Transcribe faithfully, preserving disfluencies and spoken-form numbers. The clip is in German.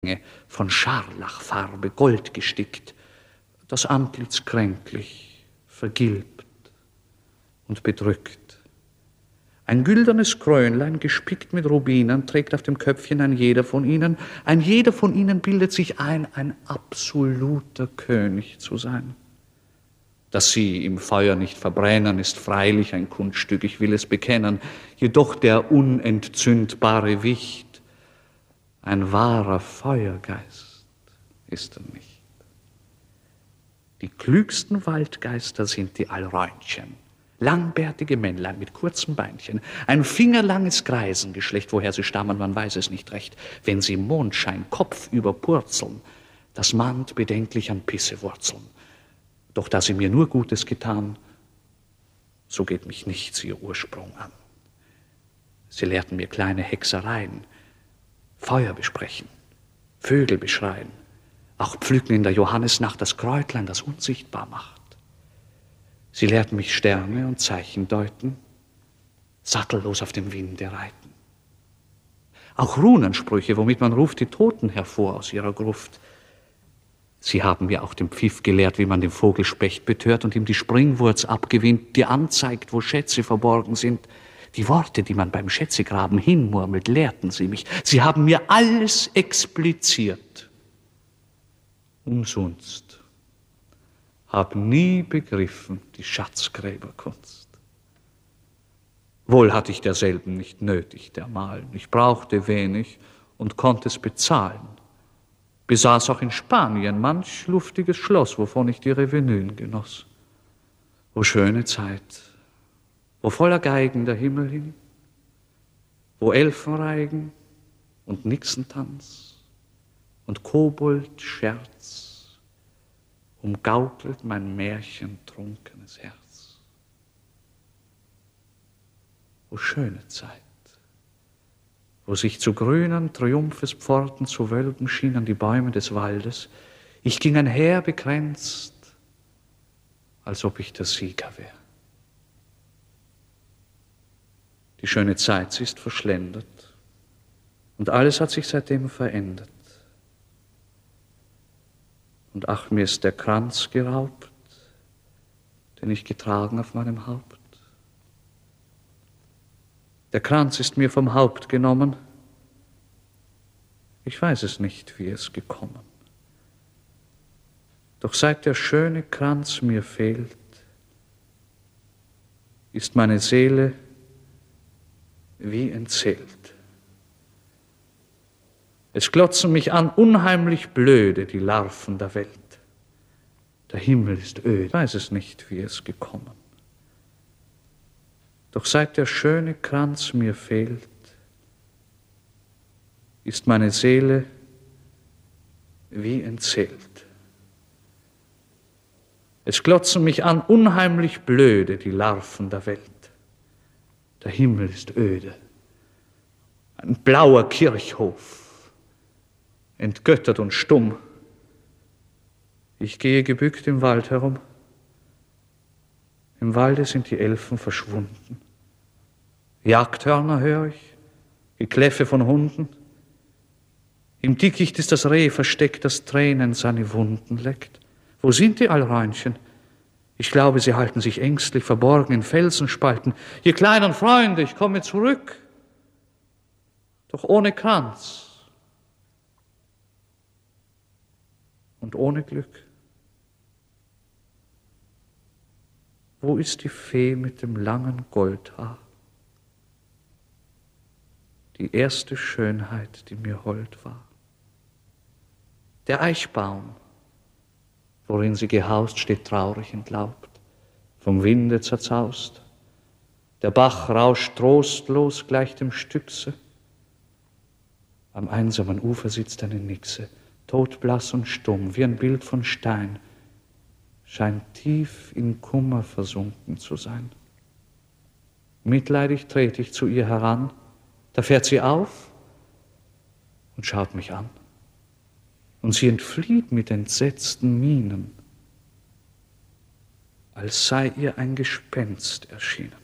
von Scharlachfarbe, Gold gestickt, das Antlitz kränklich, vergilbt und bedrückt. Ein güldenes Krönlein, gespickt mit Rubinen, trägt auf dem Köpfchen ein jeder von ihnen. Ein jeder von ihnen bildet sich ein, ein absoluter König zu sein. Dass sie im Feuer nicht verbrennen, ist freilich ein Kunststück, ich will es bekennen. Jedoch der unentzündbare Wicht, ein wahrer Feuergeist ist er nicht. Die klügsten Waldgeister sind die Alräunchen, langbärtige Männlein mit kurzen Beinchen, ein fingerlanges Greisengeschlecht, woher sie stammen, man weiß es nicht recht. Wenn sie im Mondschein kopfüber purzeln, das mahnt bedenklich an Pissewurzeln. Doch da sie mir nur Gutes getan, so geht mich nichts ihr Ursprung an. Sie lehrten mir kleine Hexereien, Feuer besprechen, Vögel beschreien, auch pflücken in der Johannisnacht das Kräutlein, das unsichtbar macht. Sie lehrten mich Sterne und Zeichen deuten, sattellos auf dem Winde reiten. Auch Runensprüche, womit man ruft die Toten hervor aus ihrer Gruft. Sie haben mir auch den Pfiff gelehrt, wie man den Vogelspecht betört und ihm die Springwurz abgewinnt, die anzeigt, wo Schätze verborgen sind. Die Worte, die man beim Schätzegraben hinmurmelt, lehrten sie mich. Sie haben mir alles expliziert. Umsonst. Hab nie begriffen die Schatzgräberkunst. Wohl hatte ich derselben nicht nötig, der Malen. Ich brauchte wenig und konnte es bezahlen. Besaß auch in Spanien manch luftiges Schloss, wovon ich die Revenuen genoss. O schöne Zeit, wo voller Geigen der Himmel hing, wo Elfenreigen und Nixentanz und Koboldscherz umgaukelt mein märchentrunkenes Herz. O schöne Zeit, wo sich zu grünen Triumphespforten zu wölben schienen die Bäume des Waldes. Ich ging einher bekränzt, als ob ich der Sieger wäre. Die schöne Zeit, sie ist verschlendert und alles hat sich seitdem verändert. Und ach, mir ist der Kranz geraubt, den ich getragen auf meinem Haupt. Der Kranz ist mir vom Haupt genommen. Ich weiß es nicht, wie es gekommen. Doch seit der schöne Kranz mir fehlt, ist meine Seele wie entzählt. Es glotzen mich an unheimlich blöde die Larven der Welt. Der Himmel ist öde. Ich weiß es nicht, wie es gekommen. Doch seit der schöne Kranz mir fehlt, ist meine Seele wie entzählt. Es glotzen mich an unheimlich blöde die Larven der Welt. Der Himmel ist öde. Ein blauer Kirchhof, entgöttert und stumm. Ich gehe gebückt im Wald herum. Im Walde sind die Elfen verschwunden. Jagdhörner höre ich, Gekläffe von Hunden. Im Dickicht ist das Reh versteckt, das Tränen seine Wunden leckt. Wo sind die Alräunchen? Ich glaube, sie halten sich ängstlich verborgen in Felsenspalten. Ihr kleinen Freunde, ich komme zurück, doch ohne Kranz und ohne Glück. Wo ist die Fee mit dem langen Goldhaar? Die erste Schönheit, die mir hold war. Der Eichbaum, worin sie gehaust, steht traurig entlaubt, vom Winde zerzaust. Der Bach rauscht trostlos gleich dem Styxe. Am einsamen Ufer sitzt eine Nixe, todblass und stumm, wie ein Bild von Stein, scheint tief in Kummer versunken zu sein. Mitleidig trete ich zu ihr heran, da fährt sie auf und schaut mich an. Und sie entflieht mit entsetzten Mienen, als sei ihr ein Gespenst erschienen.